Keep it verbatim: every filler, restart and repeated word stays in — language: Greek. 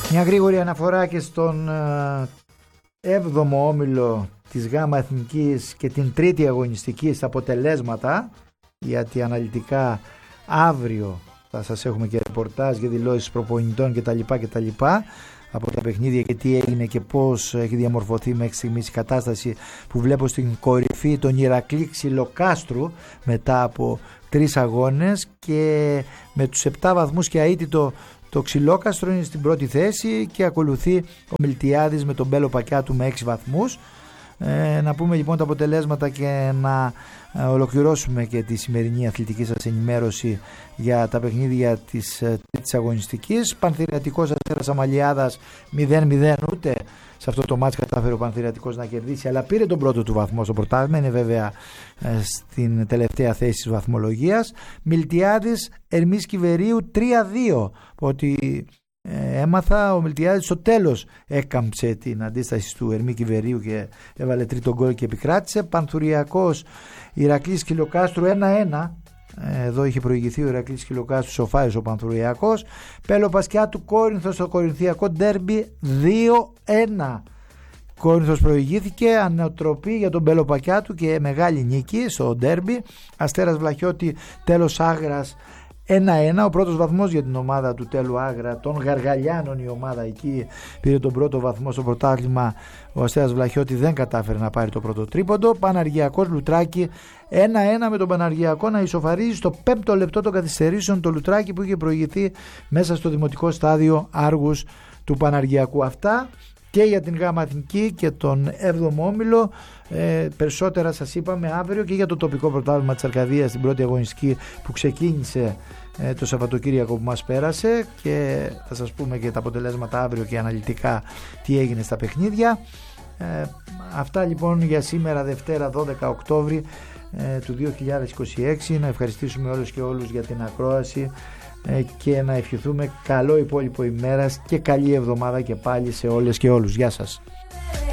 Μια γρήγορη αναφορά και στον έβδομο όμιλο της ΓΑΜΑ Εθνικής και την τρίτη αγωνιστική στα αποτελέσματα, γιατί αναλυτικά αύριο θα σας έχουμε και ρεπορτάζ για δηλώσεις προπονητών κτλ. κτλ. Από τα παιχνίδια και τι έγινε και πώς έχει διαμορφωθεί μέχρι στιγμής η κατάσταση που βλέπω στην κορυφή τον Ηρακλή Ξυλοκάστρου μετά από τρεις αγώνες και με τους επτά βαθμούς και αίτητο. Το Ξυλόκαστρο είναι στην πρώτη θέση και ακολουθεί ο Μιλτιάδης με τον Μπέλο Πακιάτου με έξι βαθμούς. Ε, να πούμε λοιπόν τα αποτελέσματα και να ε, ολοκληρώσουμε και τη σημερινή αθλητική σας ενημέρωση για τα παιχνίδια της τρίτης αγωνιστικής. Πανθηριακός Αστέρας Αμαλιάδας μηδέν μηδέν, ούτε σε αυτό το μάτς κατάφερε ο Πανθηριακός να κερδίσει, αλλά πήρε τον πρώτο του βαθμό στο πρωτάθλημα, είναι βέβαια ε, στην τελευταία θέση της βαθμολογίας. Μιλτιάδης Ερμής Κιβερίου τρία δύο, ότι Ε, έμαθα, ο Μιλτιάδης στο τέλος έκαμψε την αντίσταση του Ερμή Κιβερίου και έβαλε τρίτο γκολ και επικράτησε. Πανθουριακός Ηρακλής Ξυλοκάστρου ένα ένα, ε, εδώ είχε προηγηθεί ο Ηρακλής Ξυλοκάστρου, σοφάρης ο Πανθουριακός. Πέλο Πασκιάτου Κόρινθος στο κορινθιακό ντέρμπι δύο ένα. Κόρινθος προηγήθηκε, ανατροπή για τον Πέλο Πακιάτου και μεγάλη νίκη στο ντέρμπι. Αστέρας Βλαχιώτη Τέλος Άγρας ένα ένα, ο πρώτος βαθμός για την ομάδα του Τέλου Άγρα των Γαργαλιάνων. Η ομάδα εκεί πήρε τον πρώτο βαθμό στο πρωτάθλημα. Ο Αστέρας Βλαχιώτη δεν κατάφερε να πάρει το πρώτο τρίποντο. Παναργιακός Λουτράκη ένα ένα, με τον Παναργιακό να ισοφαρίζει στο πέμπτο λεπτό των καθυστερήσεων το Λουτράκη που είχε προηγηθεί μέσα στο δημοτικό στάδιο Άργους του Παναργιακού. Αυτά και για την ΓΑΜΑ Εθνική και τον έβδομο όμιλο. Ε, περισσότερα σας είπαμε αύριο και για το τοπικό πρωτάθλημα της Αρκαδίας στην πρώτη αγωνιστική που ξεκίνησε ε, το Σαββατοκύριακο που μας πέρασε, και θα σας πούμε και τα αποτελέσματα αύριο και αναλυτικά τι έγινε στα παιχνίδια. Ε, αυτά λοιπόν για σήμερα, Δευτέρα δώδεκα Οκτώβρη ε, του δύο χιλιάδες είκοσι έξι. Να ευχαριστήσουμε όλους και όλους για την ακρόαση και να ευχηθούμε καλό υπόλοιπο ημέρας και καλή εβδομάδα και πάλι σε όλες και όλους. Γεια σας.